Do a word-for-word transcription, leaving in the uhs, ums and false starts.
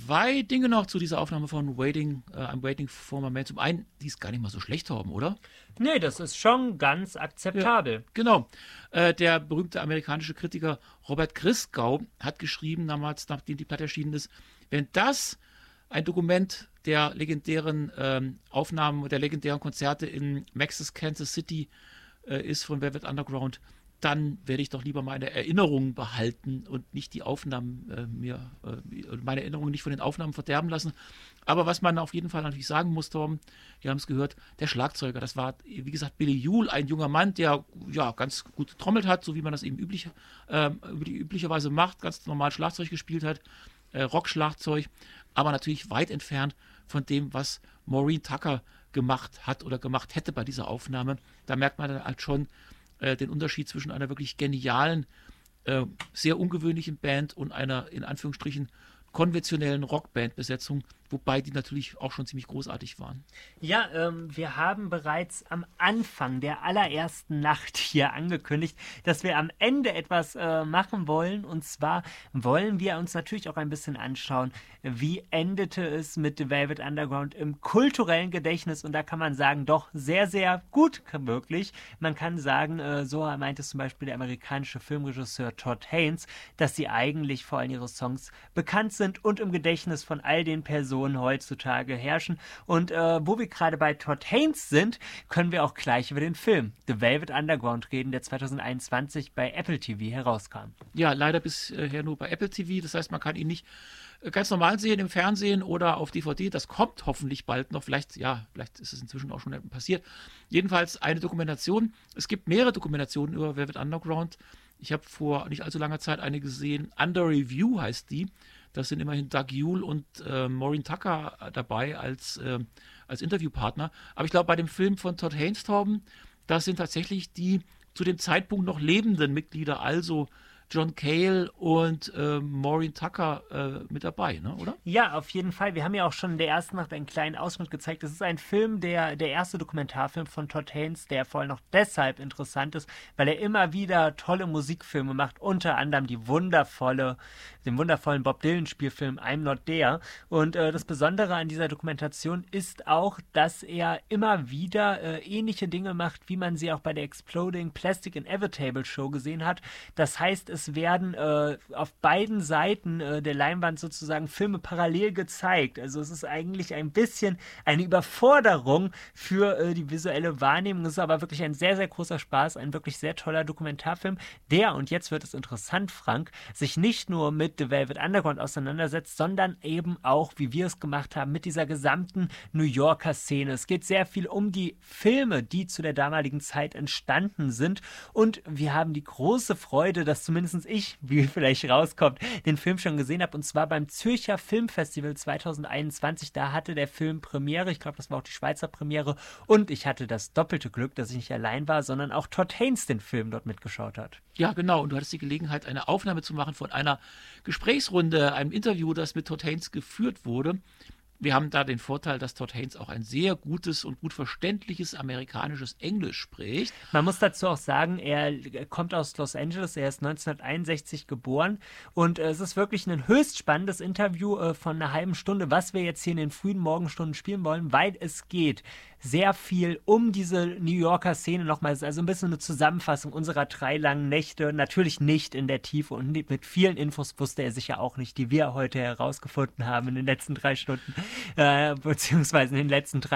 zwei Dinge noch zu dieser Aufnahme von Waiting, äh, I'm Waiting for My Man. Zum einen, die ist gar nicht mal so schlecht, Torben, oder? Nee, das ist schon ganz akzeptabel. Ja, genau. Äh, der berühmte amerikanische Kritiker Robert Christgau hat geschrieben, damals, nachdem die Platte erschienen ist, wenn das ein Dokument der legendären ähm, Aufnahmen, der legendären Konzerte in Max's Kansas City äh, ist von Velvet Underground, dann werde ich doch lieber meine Erinnerungen behalten und nicht die Aufnahmen äh, mir, äh, meine Erinnerungen nicht von den Aufnahmen verderben lassen. Aber was man auf jeden Fall natürlich sagen muss, Torben, wir haben es gehört, der Schlagzeuger, das war, wie gesagt, Billy Joel, ein junger Mann, der ja ganz gut getrommelt hat, so wie man das eben üblich, äh, üblicherweise macht, ganz normal Schlagzeug gespielt hat, äh, Rockschlagzeug, aber natürlich weit entfernt von dem, was Maureen Tucker gemacht hat oder gemacht hätte bei dieser Aufnahme. Da merkt man dann halt schon äh, den Unterschied zwischen einer wirklich genialen, äh, sehr ungewöhnlichen Band und einer in Anführungsstrichen konventionellen Rockband-Besetzung, wobei die natürlich auch schon ziemlich großartig waren. Ja, ähm, wir haben bereits am Anfang der allerersten Nacht hier angekündigt, dass wir am Ende etwas äh, machen wollen. Und zwar wollen wir uns natürlich auch ein bisschen anschauen, wie endete es mit The Velvet Underground im kulturellen Gedächtnis. Und da kann man sagen, doch sehr, sehr gut, wirklich. Man kann sagen, äh, so meint es zum Beispiel der amerikanische Filmregisseur Todd Haynes, dass sie eigentlich vor allem ihre Songs bekannt sind und im Gedächtnis von all den Personen heutzutage herrschen. Und äh, wo wir gerade bei Todd Haynes sind, können wir auch gleich über den Film The Velvet Underground reden, der zwanzig einundzwanzig bei Apple T V herauskam. Ja, leider bisher nur bei Apple T V. Das heißt, man kann ihn nicht ganz normal sehen im Fernsehen oder auf D V D. Das kommt hoffentlich bald noch. Vielleicht, ja, vielleicht ist es inzwischen auch schon passiert. Jedenfalls eine Dokumentation. Es gibt mehrere Dokumentationen über Velvet Underground. Ich habe vor nicht allzu langer Zeit eine gesehen. Under Review heißt die. Das sind immerhin Doug Yule und äh, Maureen Tucker dabei als, äh, als Interviewpartner. Aber ich glaube, bei dem Film von Todd Haynes, Torben, das sind tatsächlich die zu dem Zeitpunkt noch lebenden Mitglieder, also John Cale und äh, Maureen Tucker äh, mit dabei, ne, oder? Ja, auf jeden Fall. Wir haben ja auch schon in der ersten Nacht einen kleinen Ausschnitt gezeigt. Das ist ein Film, der, der erste Dokumentarfilm von Todd Haynes, der vor allem noch deshalb interessant ist, weil er immer wieder tolle Musikfilme macht, unter anderem die wundervolle, den wundervollen Bob Dylan-Spielfilm I'm Not There. Und äh, das Besondere an dieser Dokumentation ist auch, dass er immer wieder äh, ähnliche Dinge macht, wie man sie auch bei der Exploding Plastic Inevitable Show gesehen hat. Das heißt, es werden äh, auf beiden Seiten äh, der Leinwand sozusagen Filme parallel gezeigt. Also es ist eigentlich ein bisschen eine Überforderung für äh, die visuelle Wahrnehmung. Es ist aber wirklich ein sehr, sehr großer Spaß, ein wirklich sehr toller Dokumentarfilm, der, und jetzt wird es interessant, Frank, sich nicht nur mit The Velvet Underground auseinandersetzt, sondern eben auch, wie wir es gemacht haben, mit dieser gesamten New Yorker Szene. Es geht sehr viel um die Filme, die zu der damaligen Zeit entstanden sind, und wir haben die große Freude, dass zumindest ich, wie vielleicht rauskommt, den Film schon gesehen habe, und zwar beim Zürcher Filmfestival zwanzig einundzwanzig. Da hatte der Film Premiere, ich glaube, das war auch die Schweizer Premiere, und ich hatte das doppelte Glück, dass ich nicht allein war, sondern auch Todd Haynes den Film dort mitgeschaut hat. Ja, genau, und du hattest die Gelegenheit, eine Aufnahme zu machen von einer Gesprächsrunde, einem Interview, das mit Todd Haynes geführt wurde. Wir haben da den Vorteil, dass Todd Haynes auch ein sehr gutes und gut verständliches amerikanisches Englisch spricht. Man muss dazu auch sagen, er kommt aus Los Angeles, er ist neunzehnhunderteinundsechzig geboren, und äh, es ist wirklich ein höchst spannendes Interview äh, von einer halben Stunde, was wir jetzt hier in den frühen Morgenstunden spielen wollen, weil es geht sehr viel um diese New Yorker Szene nochmal. Es ist also ein bisschen eine Zusammenfassung unserer drei langen Nächte, natürlich nicht in der Tiefe und mit vielen Infos wusste er sicher auch nicht, die wir heute herausgefunden haben in den letzten drei Stunden, äh, beziehungsweise in den letzten drei